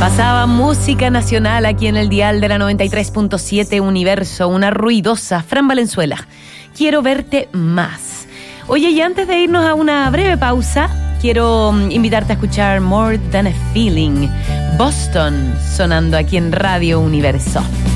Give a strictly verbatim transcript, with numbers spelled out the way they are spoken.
Pasaba música nacional aquí en el dial de la noventa y tres punto siete Universo, una ruidosa Fran Valenzuela. Quiero verte más. Oye, y antes de irnos a una breve pausa, quiero invitarte a escuchar More Than a Feeling, Boston, sonando aquí en Radio Universo.